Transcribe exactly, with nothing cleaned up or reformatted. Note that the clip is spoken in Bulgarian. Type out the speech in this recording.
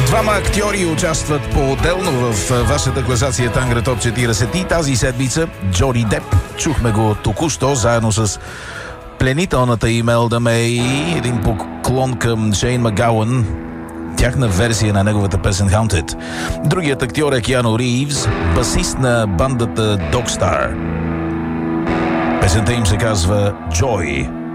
Двама актьори участват по-отделно в вашата класация Тангра Топ четиридесет и тази седмица Джони Деп. Чухме го току-що заедно с пленителната Имелда Мей, един поклон към Шейн Макгауън, тяхна версия на неговата песен Haunted. Другият актьор е Киано Ривз, басист на бандата Dogstar. Песента им се казва Joy.